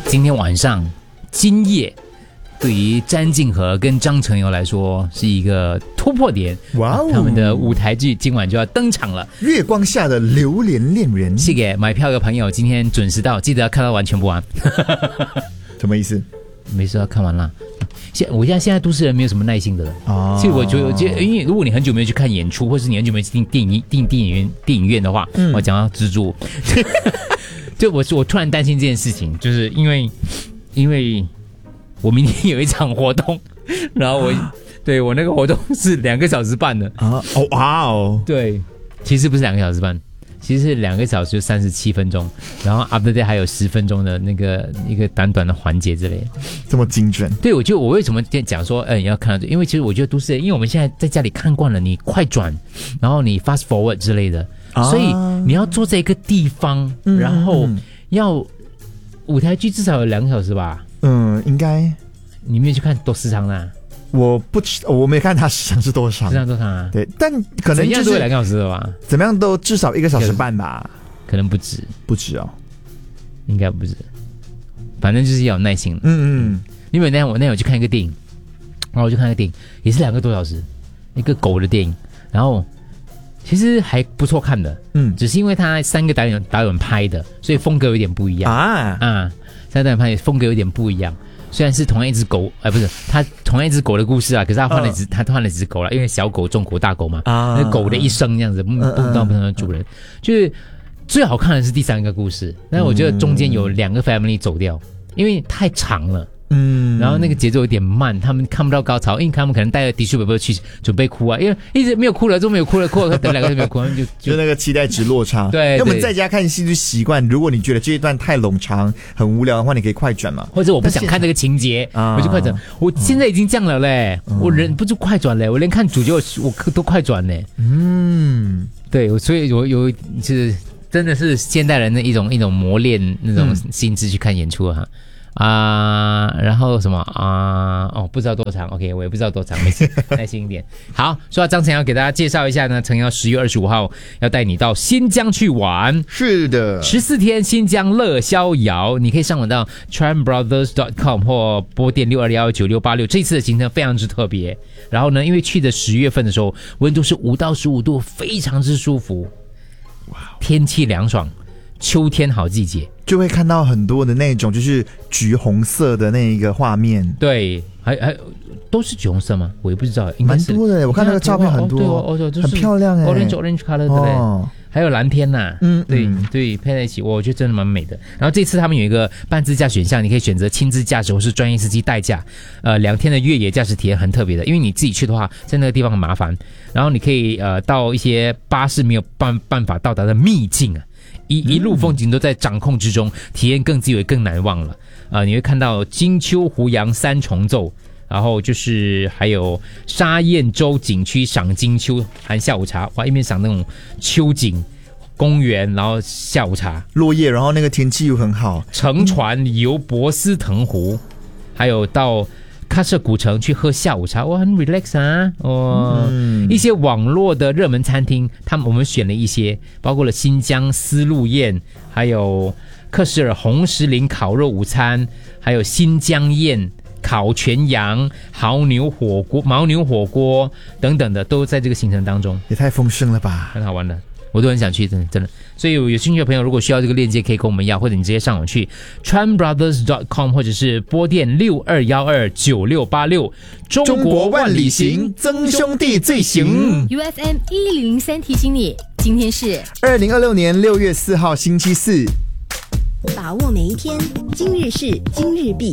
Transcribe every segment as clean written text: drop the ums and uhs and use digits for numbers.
今天晚上今夜对于詹静和跟张成友来说是一个突破点。 哇哦！ 他们的舞台剧今晚就要登场了， 《月光下的榴莲恋人》。 寄给买票的朋友，今天准时到，记得要看到完全部完。 什么意思？ 没事，要看完了。我现在都市人没有什么耐心的了啊。所以我觉得，因为如果你很久没有去看演出，或是你很久没有去电影院的话，我讲到蜘蛛，就我突然担心这件事情，就是因为我明天有一场活动，然后对我那个活动是2个小时半的啊！哦哇哦！ 对，其实不是2个小时半。其实是2个小时37分钟，然后 after that 还有10分钟的那个一个短短的环节之类的， 这么精准。 对，我为什么讲说，你要看到，因为其实我觉得都是，因为我们现在在家里看惯了，你快转，然后你 fast forward 之类的，所以你要坐在一个地方，然后要舞台剧至少有2个小时吧？ 应该。 你没有去看多时长啦？ 我不知，我没看他时长是多长。 时长多长啊？ 对，但可能就是 2个小时的吧？ 怎么样都至少1个小时半吧？ 可能不止哦， 应该不止。反正就是要有耐心。因为我那天我去看一个电影，然后我去看一个电影，也是2个多小时，一个狗的电影，然后其实还不错看的。只是因为他3个导演拍的，所以风格有点不一样3个导演拍的风格有点不一样。虽然是同样一只狗，不是他同样一只狗的故事啊，可是他换了一只狗了，因为小狗、中狗、大狗嘛，那狗的一生这样子，碰到不同的主人，就是最好看的是第3个故事，但是我觉得中间有2个 family 走掉，因为太长了。然后那个节奏有点慢，他们看不到高潮，因为他们可能带着 tissue paper 去准备哭啊，因为一直没有哭了，就没有哭了，等2个就没有哭， 就那个期待值落差。 对， 因为我们在家看戏就习惯，如果你觉得这一段太冗长、很无聊的话，你可以快转嘛， 或者我不想看这个情节，我就快转。我现在已经这样了嘞，我忍不住快转嘞，我连看主角我都快转嘞。对，所以我有就是真的是现代人的一种磨练那种心智去看演出哈。然后什么不知道多长 ，OK， 我也不知道多长，没事，耐心一点。好，说到张成尧，给大家介绍一下呢，成尧10月25号要带你到新疆去玩， 是的 ，14天新疆乐逍遥，你可以上网到 tranbrothers.com 或拨电62119686，这次的行程非常之特别。然后呢，因为去的10月份的时候，温度是5到15度，非常之舒服，天气凉爽。秋天好季节， 就会看到很多的那种就是橘红色的那一个画面。 对，还都是橘红色吗？我也不知道， 蛮多的。我看那个照片很多，很漂亮 ，orange color 的嘞。还有蓝天呐，对，配在一起，我觉得真的蛮美的。然后这次他们有一个半自驾选项，你可以选择亲自驾驶或是专业司机代驾。2天的越野驾驶体验很特别的，因为你自己去的话，在那个地方很麻烦。然后你可以到一些巴士没有办法到达的秘境啊。一路风景都在掌控之中，体验更自由更难忘了。你会看到金秋胡杨3重奏，然后就是还有沙燕洲景区赏金秋含下午茶，一面赏那种秋景公园，然后下午茶落叶，然后那个天气又很好， 乘船游博斯腾湖，还有到喀什古城去喝下午茶，哇，很 relax 啊！一些网络的热门餐厅，我们选了一些，包括了新疆丝路宴，还有克什尔红石林烤肉午餐，还有新疆宴、烤全羊、牦牛火锅等等的，都在这个行程当中。 也太丰盛了吧， 很好玩的。我都很想去，真的。所以有兴趣的朋友，如果需要这个链接，可以跟我们要，或者你直接上网去 tranbrothers.com， 或者是拨电62129686。 中国万里行，曾兄弟最行。 UFM 1003提醒你，今天是 2026年6月4号星期四。 把握每一天，今日事今日毕。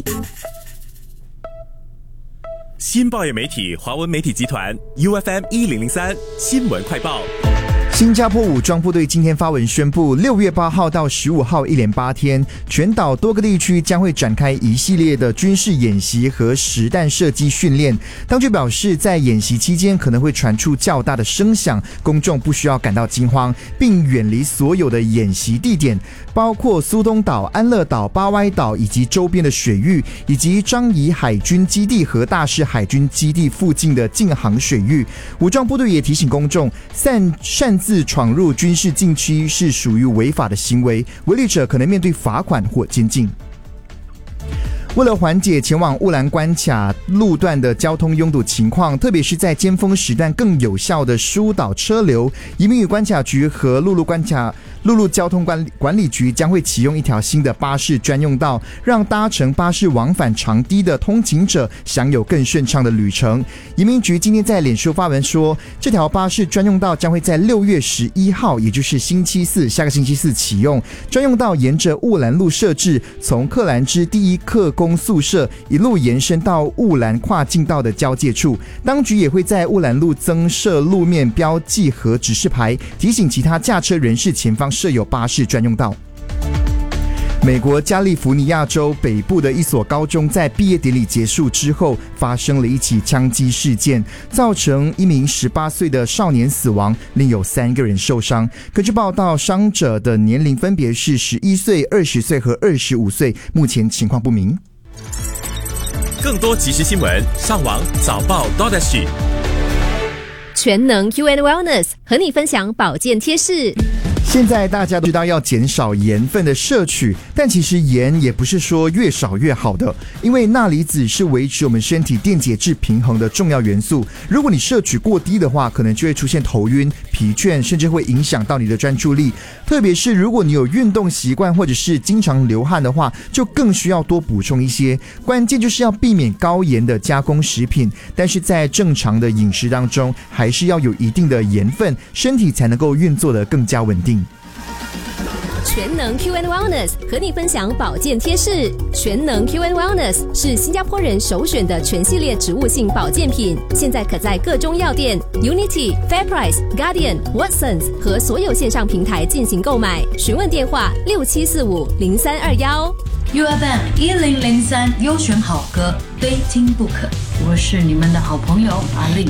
新报业媒体华文媒体集团 UFM 1003新闻快报。 新加坡武装部队今天发文宣布，6月8号到15号一连8天，全岛多个地区将会展开一系列的军事演习和实弹射击训练。当局表示，在演习期间可能会传出较大的声响，公众不需要感到惊慌，并远离所有的演习地点，包括苏东岛、安乐岛、巴歪岛以及周边的水域，以及樟宜海军基地和大势海军基地附近的近航水域。武装部队也提醒公众，擅自闯入军事禁区是属于违法的行为，违例者可能面对罚款或监禁。 为了缓解前往雾兰关卡路段的交通拥堵情况，特别是在尖峰时段更有效的疏导车流，移民与关卡局和陆路交通管理局将会启用一条新的巴士专用道，让搭乘巴士往返长堤的通勤者享有更顺畅的旅程。移民局今天在脸书发文说，这条巴士专用道将会在6月11号，也就是下个星期四启用。专用道沿着雾兰路设置，从克兰芝第一客工宿舍一路延伸到雾兰跨境道的交界处。当局也会在雾兰路增设路面标记和指示牌，提醒其他驾车人士前方设有巴士专用道。美国加利福尼亚州北部的一所高中在毕业典礼结束之后，发生了一起枪击事件，造成一名18岁的少年死亡，另有3个人受伤。根据报道，伤者的年龄分别是11岁、20岁和25岁，目前情况不明。 更多即时新闻，上网早报 .com。 全能 UN Wellness 和你分享保健贴士。 现在大家都知道要减少盐分的摄取，但其实盐也不是说越少越好的，因为钠离子是维持我们身体电解质平衡的重要元素。如果你摄取过低的话，可能就会出现头晕、疲倦，甚至会影响到你的专注力。特别是如果你有运动习惯或者是经常流汗的话，就更需要多补充一些。关键就是要避免高盐的加工食品，但是在正常的饮食当中，还是要有一定的盐分，身体才能够运作得更加稳定。 全能 QN Wellness 和你分享保健贴士。全能 QN Wellness 是新加坡人首选的全系列植物性保健品，现在可在各中药店、Unity、FairPrice、Guardian、Watsons 和所有线上平台进行购买。询问电话67450321。 UFM 1003优选好歌，非听不可。我是你们的好朋友阿令。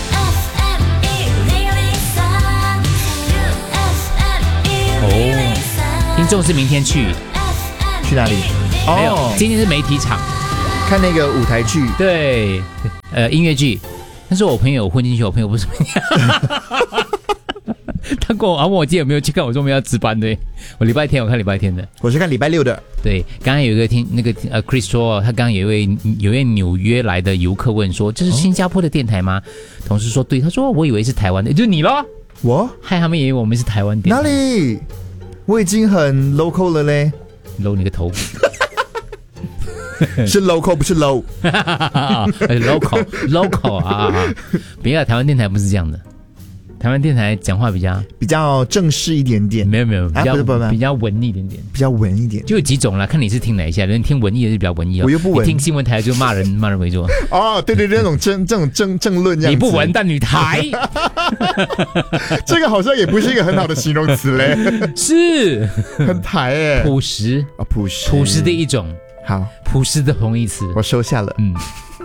听众是明天去哪里？ 没有，今天是媒体场， 看那个舞台剧， 对，音乐剧。但是我朋友混进去，我朋友不是他跟我问我今天有没有去看，我说我们要值班的。我礼拜天我看礼拜天的，我是看礼拜六的。 对，刚刚有一个Chris 说，他刚刚有一位纽约来的游客问说，这是新加坡的电台吗？同事说对，他说我以为是台湾的，就是你咯。 我害他们以为我们是台湾电台。 哪里？我已经很 local 了嘞。 low 你个头。 是 local 不是 low。 local 啊！别的台湾电台不是这样的，台湾电台讲话比较正式一点点。 没有，比较文艺一点点， 比较文一点。 就有几种啦，看你是听哪一下。人听文艺的是比较文艺哦， 我又不文。 你听新闻台就骂人为主。 哦，对，那种政论这样子。 你不文但女台。 这个好像也不是一个很好的形容词嘞。 是很台耶。 朴实的一种。 好， 朴实的同义词， 我收下了。